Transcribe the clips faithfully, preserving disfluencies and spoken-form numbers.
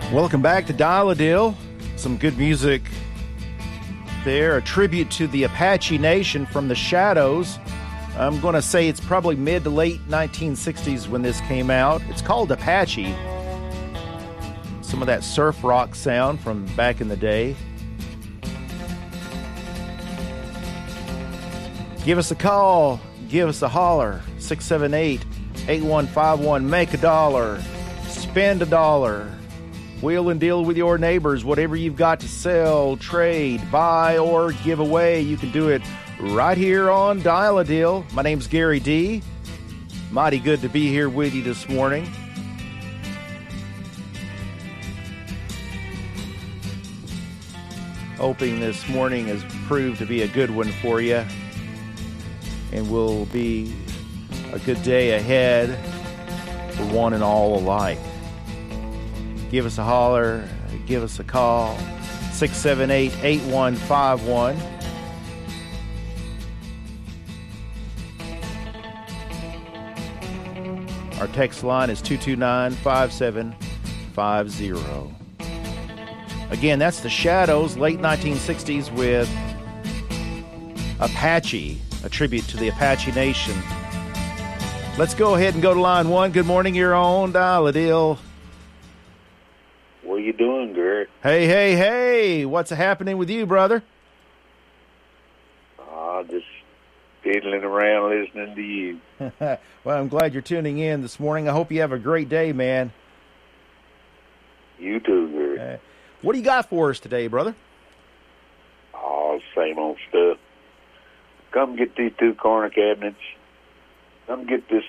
Welcome back to Dial-A-Deal. Some good music there. A tribute to the Apache Nation from the Shadows. I'm going to say it's probably mid to late nineteen sixties when this came out. It's called Apache. Some of that surf rock sound from back in the day. Give us a call. Give us a holler. six seven eight, eight one five one. Make a dollar. Spend a dollar. Wheel and deal with your neighbors. Whatever you've got to sell, trade, buy, or give away, you can do it right here on Dial-A-Deal. My name's Gary D. Mighty good to be here with you this morning. Hoping this morning has proved to be a good one for you and will be a good day ahead for one and all alike. Give us a holler, give us a call, six seven eight, eight one five one. Our text line is two two nine, five seven five zero. Again, that's the Shadows, late nineteen sixties with Apache, a tribute to the Apache Nation. Let's go ahead and go to line one. Good morning, you're on Dial-A-Deal. What are you doing, Gary? Hey, hey, hey. What's happening with you, brother? Uh, just fiddling around listening to you. Well, I'm glad you're tuning in this morning. I hope you have a great day, man. You too, Gary. Uh, what do you got for us today, brother? Oh, same old stuff. Come get these two corner cabinets. Come get this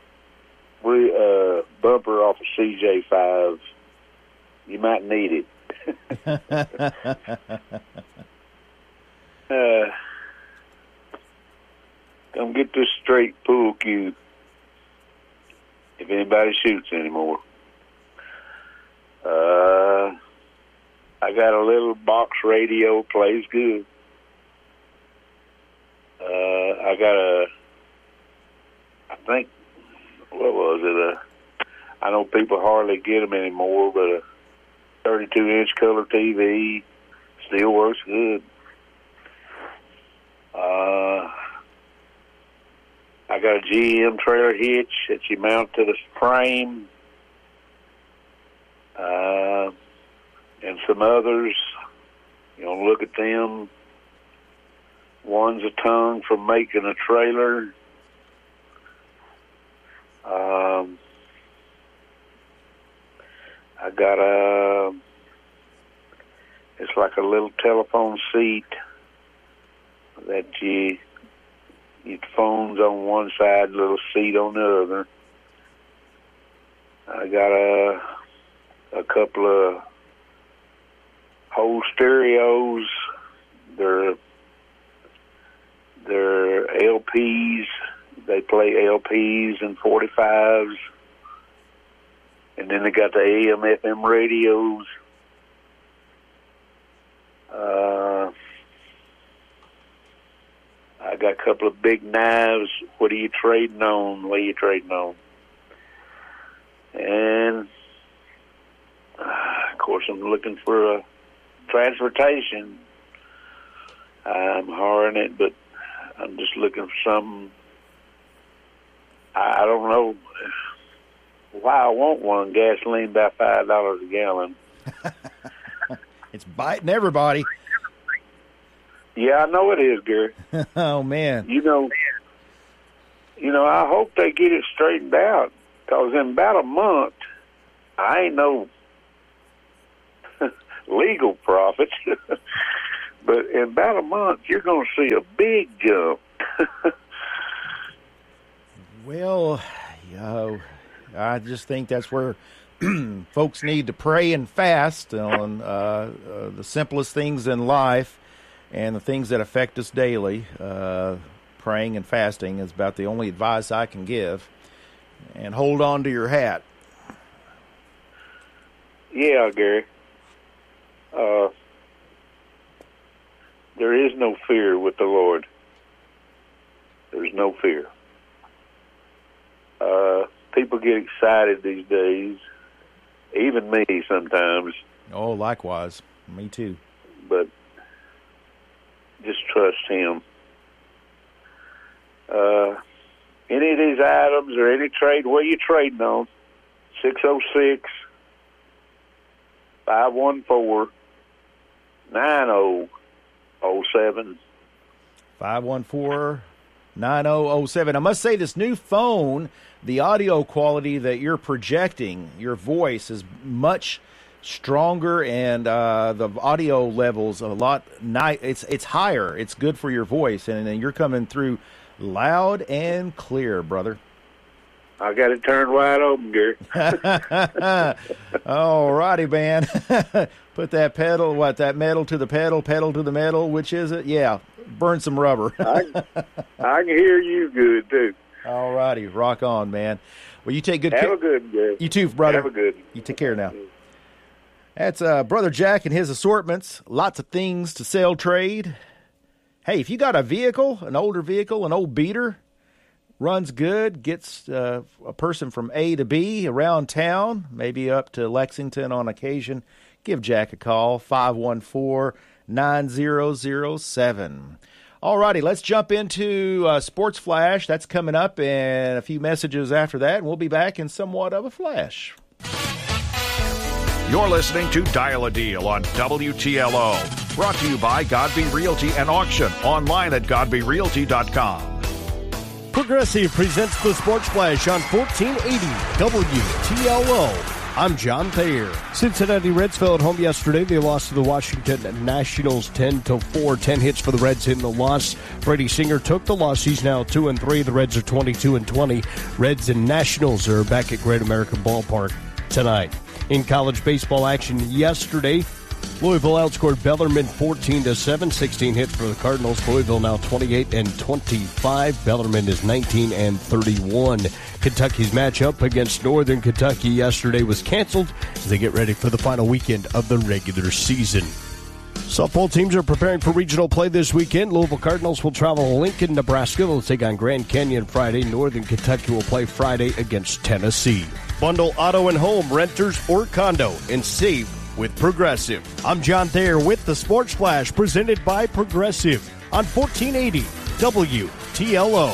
uh, bumper off of C J five. You might need it. uh, come get this straight pool cue. If anybody shoots anymore. Uh, I got a little box radio, plays good. Uh, I got a, I think, what was it? Uh, I know people hardly get them anymore, but a thirty-two inch color T V still works good. Uh, I got a G M trailer hitch that you mount to the frame, uh, and some others. You know, look at them. One's a tongue from making a trailer. Um, I got a, it's like a little telephone seat that you, your phone's on one side, little seat on the other. I got a, a couple of whole stereos. They're, they're L Ps. They play L Ps and forty-fives. And then they got the A M F M radios. Uh, I got a couple of big knives. What are you trading on? What are you trading on? And, uh, of course, I'm looking for a transportation. I'm hiring it, but I'm just looking for something. I don't know why I want one. Gasoline about five dollars a gallon. It's biting everybody. Yeah, I know it is, Gary. Oh man. You know, you know. I hope they get it straightened out, because in about a month, I ain't no legal prophets, but in about a month, you're going to see a big jump. Well, you know, I just think that's where folks need to pray and fast on uh, uh, the simplest things in life and the things that affect us daily. Uh, praying and fasting is about the only advice I can give. And hold on to your hat. Yeah, Gary. Uh, there is no fear with the Lord. There's no fear. Uh, people get excited these days, even me sometimes. Oh, likewise. Me too. But just trust him. Uh, any of these items or any trade, what are you trading on? six oh six, five one four, nine oh oh seven. five one four, nine oh oh seven. I must say, this new phone, the audio quality that you're projecting, your voice is much stronger, and uh, the audio levels a lot. Ni- it's it's higher. It's good for your voice, and, and you're coming through loud and clear, brother. I got it turned wide open, Gary. All righty, man. Put that pedal, what, that metal to the pedal, pedal to the metal, which is it? Yeah, burn some rubber. I, I can hear you good, too. All righty, rock on, man. Well, you take good care. Have a good day. You too, brother. Have a good You take care now. That's uh, Brother Jack and his assortments. Lots of things to sell, trade. Hey, if you got a vehicle, an older vehicle, an old beater, runs good, gets uh, a person from A to B around town, maybe up to Lexington on occasion, give Jack a call, five one four, nine oh oh seven. All righty, let's jump into uh, Sports Flash. That's coming up, and a few messages after that, and we'll be back in somewhat of a flash. You're listening to Dial a Deal on W T L O. Brought to you by Godby Realty and Auction. Online at godby realty dot com. Progressive presents the Sports Flash on fourteen eighty W T L O. I'm John Thayer. Cincinnati Reds fell at home yesterday. They lost to the Washington Nationals ten to four. Ten hits for the Reds in the loss. Freddie Singer took the loss. He's now two and three. The Reds are twenty-two and twenty. Reds and Nationals are back at Great American Ballpark tonight. In college baseball action yesterday, Louisville outscored Bellarmine fourteen to seven, sixteen hits for the Cardinals. Louisville now twenty-eight and twenty-five. Bellarmine is nineteen and thirty-one. Kentucky's matchup against Northern Kentucky yesterday was canceled as they get ready for the final weekend of the regular season. Softball teams are preparing for regional play this weekend. Louisville Cardinals will travel to Lincoln, Nebraska. They'll take on Grand Canyon Friday. Northern Kentucky will play Friday against Tennessee. Bundle auto and home, renters or condo, and save with Progressive. I'm John Thayer with the Sports Flash, presented by Progressive on fourteen eighty W T L O.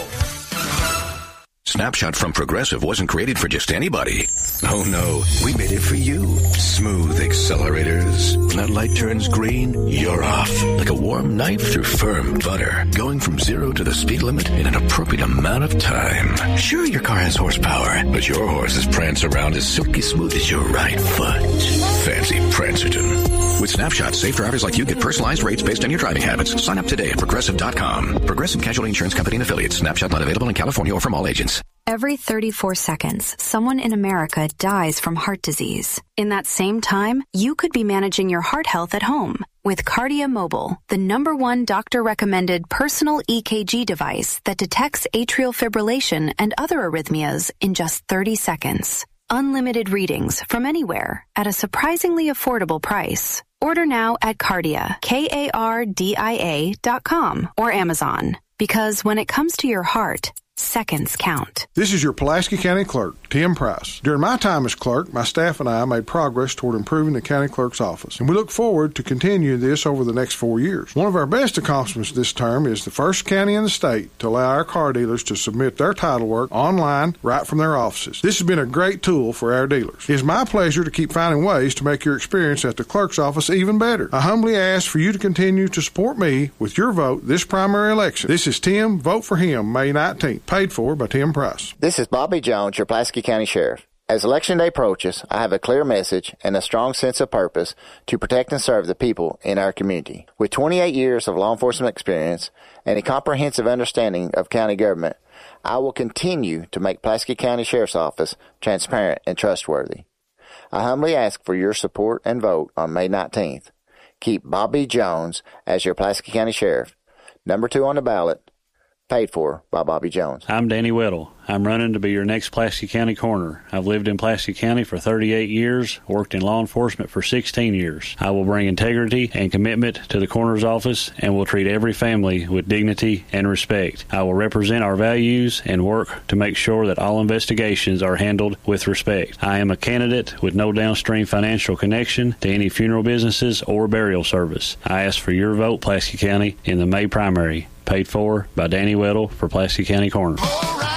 Snapshot from Progressive wasn't created for just anybody. Oh no, we made it for you. Smooth accelerators. When that light turns green, you're off. Like a warm knife through firm butter. Going from zero to the speed limit in an appropriate amount of time. Sure, your car has horsepower, but your horses prance around as silky smooth as your right foot. Fancy Prancerton. With Snapshot, safe drivers like you get personalized rates based on your driving habits. Sign up today at Progressive dot com. Progressive Casualty Insurance Company and Affiliates. Snapshot not available in California or from all agents. Every thirty-four seconds, someone in America dies from heart disease. In that same time, you could be managing your heart health at home with Cardia Mobile, the number one doctor-recommended personal E K G device that detects atrial fibrillation and other arrhythmias in just thirty seconds. Unlimited readings from anywhere at a surprisingly affordable price. Order now at Cardia, K A R D I A dot com or Amazon. Because when it comes to your heart, seconds count. This is your Pulaski County Clerk, Tim Price. During my time as clerk, my staff and I made progress toward improving the county clerk's office, and we look forward to continuing this over the next four years. One of our best accomplishments this term is the first county in the state to allow our car dealers to submit their title work online right from their offices. This has been a great tool for our dealers. It is my pleasure to keep finding ways to make your experience at the clerk's office even better. I humbly ask for you to continue to support me with your vote this primary election. This is Tim. Vote for him May nineteenth. Paid for by Tim Price. This is Bobby Jones, your Pulaski County Sheriff. As Election Day approaches, I have a clear message and a strong sense of purpose to protect and serve the people in our community. With twenty-eight years of law enforcement experience and a comprehensive understanding of county government, I will continue to make Pulaski County Sheriff's Office transparent and trustworthy. I humbly ask for your support and vote on May nineteenth. Keep Bobby Jones as your Pulaski County Sheriff. Number two on the ballot. Paid for by Bobby Jones. I'm Danny Weddle. I'm running to be your next Pulaski County coroner. I've lived in Pulaski County for thirty-eight years, worked in law enforcement for sixteen years. I will bring integrity and commitment to the coroner's office and will treat every family with dignity and respect. I will represent our values and work to make sure that all investigations are handled with respect. I am a candidate with no downstream financial connection to any funeral businesses or burial service. I ask for your vote, Pulaski County, in the May primary. Paid for by Danny Weddle for Pulaski County Coroner.